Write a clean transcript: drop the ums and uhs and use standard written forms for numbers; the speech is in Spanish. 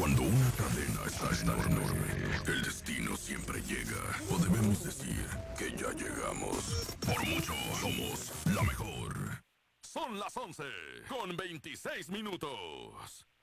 Cuando una cadena está enorme, el destino siempre llega. O debemos decir que ya llegamos. Por mucho, somos la mejor. Son las 11 con 26 minutos.